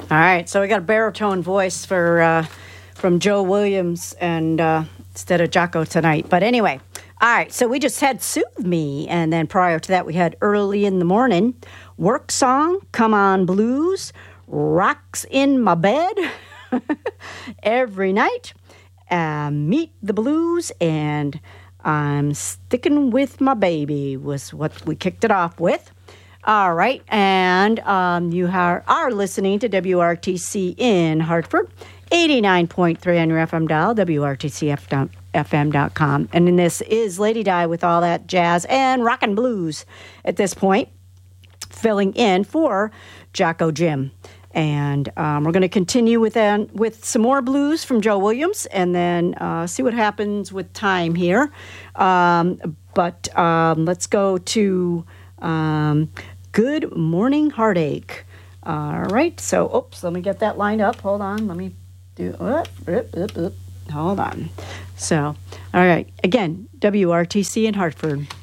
All right, so we got a baritone voice for from Joe Williams and instead of Jocko tonight. But anyway, all right, so we just had Soothe Me, and then prior to that we had Early in the Morning, Work Song, Come On Blues, Rocks in My Bed, Every Night, Meet the Blues, and I'm Sticking With My Baby was what we kicked it off with. All right, and you are listening to WRTC in Hartford, 89.3 on your FM dial, WRTCFM.com. And then this is Lady Di with all that jazz and rock and blues at this point, filling in for Jocko Jim. And we're going to continue with some more blues from Joe Williams and then see what happens with time here. But let's go to... Good Morning Heartache. All right, so, let me get that lined up. Hold on, let me do, hold on. So, all right, again, WRTC in Hartford.